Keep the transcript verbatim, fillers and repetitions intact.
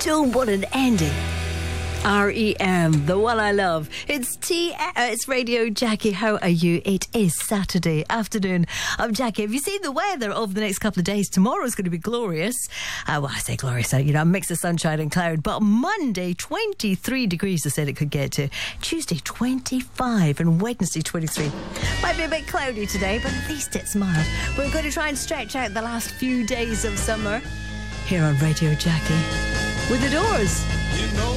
don't want an ending. R E M, the one I love. It's T. Uh, it's Radio Jackie. How are you? It is Saturday afternoon. I'm Jackie. Have you seen the weather over the next couple of days? Tomorrow's going to be glorious. Uh, well, I say glorious, you know, a mix of sunshine and cloud. But Monday, twenty-three degrees, they said it could get to. Tuesday, twenty-five, and Wednesday, twenty-three. Might be a bit cloudy today, but at least it's mild. We're going to try and stretch out the last few days of summer here on Radio Jackie with The Doors. You know